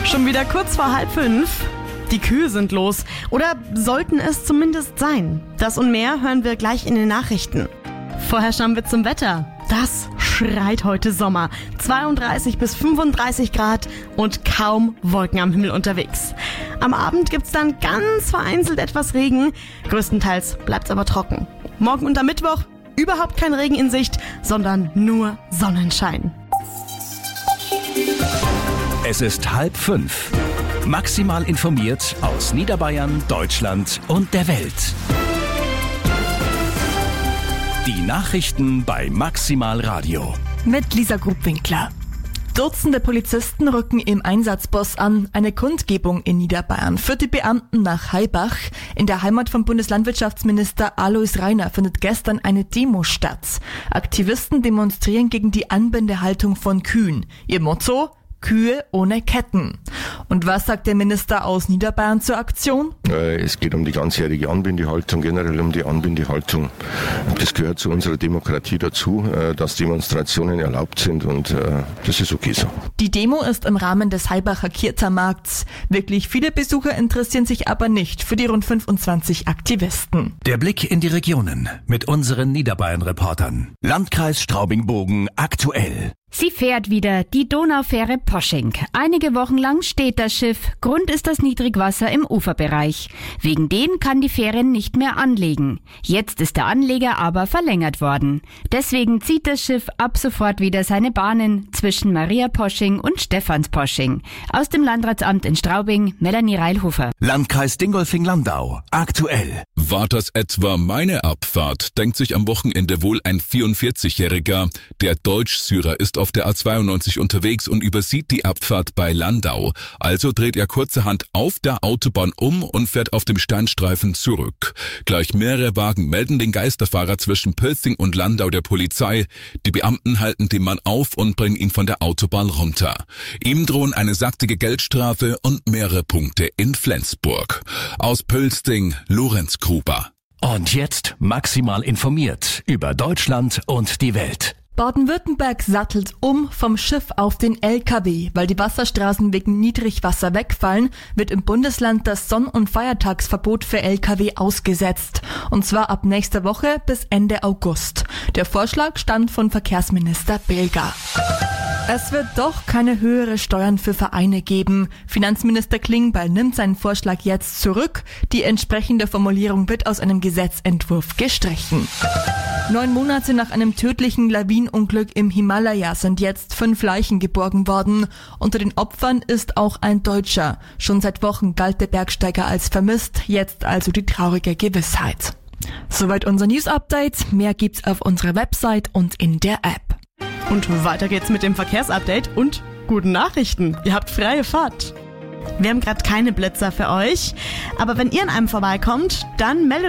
Schon wieder kurz vor 4:30. Die Kühe sind los. Oder sollten es zumindest sein. Das und mehr hören wir gleich in den Nachrichten. Vorher schauen wir zum Wetter. Das schreit heute Sommer. 32 bis 35 Grad und kaum Wolken am Himmel unterwegs. Am Abend gibt's dann ganz vereinzelt etwas Regen. Größtenteils bleibt's aber trocken. Morgen und am Mittwoch überhaupt kein Regen in Sicht, sondern nur Sonnenschein. Es ist 4:30. Maximal informiert aus Niederbayern, Deutschland und der Welt. Die Nachrichten bei Maximal Radio. Mit Lisa Grubwinkler. Dutzende Polizisten rücken im Einsatzbus an. Eine Kundgebung in Niederbayern führt die Beamten nach Haibach. In der Heimat von Bundeslandwirtschaftsminister Alois Rainer findet gestern eine Demo statt. Aktivisten demonstrieren gegen die Anbindehaltung von Kühen. Ihr Motto: Kühe ohne Ketten. Und was sagt der Minister aus Niederbayern zur Aktion? Es geht um die ganzjährige Anbindehaltung, generell um die Anbindehaltung. Das gehört zu unserer Demokratie dazu, dass Demonstrationen erlaubt sind und das ist okay so. Die Demo ist im Rahmen des Haibacher Kirtermarkts. Wirklich viele Besucher interessieren sich aber nicht für die rund 25 Aktivisten. Der Blick in die Regionen mit unseren Niederbayern-Reportern. Landkreis Straubing-Bogen aktuell. Sie fährt wieder, die Donaufähre Posching. Einige Wochen lang steht das Schiff. Grund ist das Niedrigwasser im Uferbereich. Wegen dem kann die Fähre nicht mehr anlegen. Jetzt ist der Anleger aber verlängert worden. Deswegen zieht das Schiff ab sofort wieder seine Bahnen zwischen Maria Posching und Stephansposching. Aus dem Landratsamt in Straubing, Melanie Reilhofer. Landkreis Dingolfing-Landau aktuell. War das etwa meine Abfahrt, denkt sich am Wochenende wohl ein 44-Jähriger. Der Deutsch-Syrer ist auf der A92 unterwegs und übersieht die Abfahrt bei Landau. Also dreht er kurzerhand auf der Autobahn um und fährt auf dem Steinstreifen zurück. Gleich mehrere Wagen melden den Geisterfahrer zwischen Pölzing und Landau der Polizei. Die Beamten halten den Mann auf und bringen ihn von der Autobahn runter. Ihm drohen eine saftige Geldstrafe und mehrere Punkte in Flensburg. Aus Pölzing, Lorenz Gruber. Und jetzt maximal informiert über Deutschland und die Welt. Baden-Württemberg sattelt um vom Schiff auf den LKW. Weil die Wasserstraßen wegen Niedrigwasser wegfallen, wird im Bundesland das Sonn- und Feiertagsverbot für LKW ausgesetzt. Und zwar ab nächster Woche bis Ende August. Der Vorschlag stammt von Verkehrsminister Bilger. Es wird doch keine höhere Steuern für Vereine geben. Finanzminister Klingbeil nimmt seinen Vorschlag jetzt zurück. Die entsprechende Formulierung wird aus einem Gesetzentwurf gestrichen. 9 Monate nach einem tödlichen Lawinenunglück im Himalaya sind jetzt 5 Leichen geborgen worden. Unter den Opfern ist auch ein Deutscher. Schon seit Wochen galt der Bergsteiger als vermisst, jetzt also die traurige Gewissheit. Soweit unser News-Update. Mehr gibt's auf unserer Website und in der App. Und weiter geht's mit dem Verkehrsupdate und guten Nachrichten. Ihr habt freie Fahrt. Wir haben gerade keine Blitzer für euch, aber wenn ihr an einem vorbeikommt, dann meldet